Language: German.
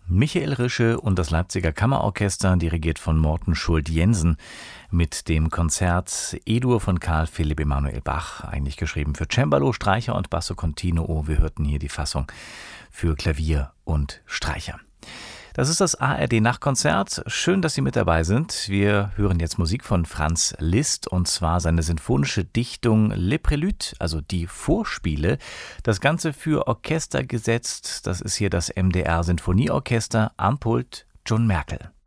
Michael Rische und das Leipziger Kammerorchester, dirigiert von Morten Schult-Jensen, mit dem Konzert E-Dur von Carl Philipp Emanuel Bach, eigentlich geschrieben für Cembalo, Streicher und Basso Continuo. Wir hörten hier die Fassung für Klavier und Streicher. Das ist das ARD-Nachtkonzert. Schön, dass Sie mit dabei sind. Wir hören jetzt Musik von Franz Liszt, und zwar seine sinfonische Dichtung Le Prélude, also die Vorspiele. Das Ganze für Orchester gesetzt. Das ist hier das MDR Sinfonieorchester, am Pult John Merkel.